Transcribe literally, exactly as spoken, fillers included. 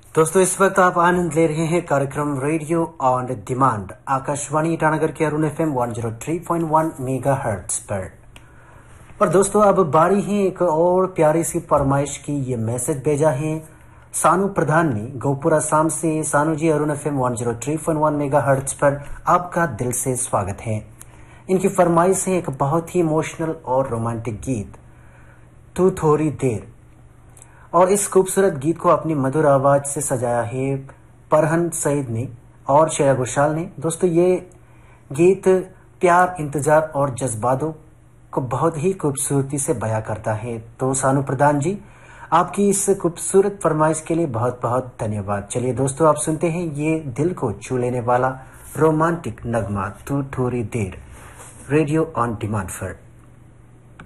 दोस्तों इस वक्त आप आनंद ले रहे हैं कार्यक्रम radio on demand Akashvani Itanagar के Arun F M one zero three point one mega hertz पर। और दोस्तों अब बारी है एक और प्यारी सी फरमाइश की। ये मैसेज भेजा है सानू प्रधान ने गोपुर असम से। Sanu ji, Arun F M one zero three point one mega hertz पर आपका दिल से स्वागत है। इनकी फरमाइश है एक बहुत ही इमोशनल और रोमांटिक गीत, तू थोड़ी देर। और इस खूबसूरत गीत को अपनी मधुर आवाज से सजाया है फरहान सईद ने और श्रेया घोषाल ने। दोस्तों ये गीत प्यार, इंतजार और जज्बातों को बहुत ही खूबसूरती से बयां करता है। तो सानू प्रधान जी, आपकी इस खूबसूरत फरमाइश के लिए बहुत बहुत धन्यवाद। चलिए दोस्तों, आप सुनते हैं ये दिल को छू लेने वाला रोमांटिक नगमा, तू थोड़ी देर, रेडियो ऑन डिमांड पर।